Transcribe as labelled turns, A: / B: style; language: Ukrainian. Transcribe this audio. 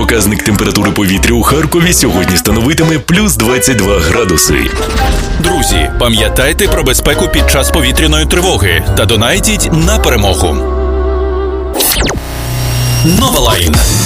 A: Показник температури повітря у Харкові сьогодні становитиме плюс 22 градуси.
B: Друзі, пам'ятайте про безпеку під час повітряної тривоги та донайтіть на перемогу. Новалайн.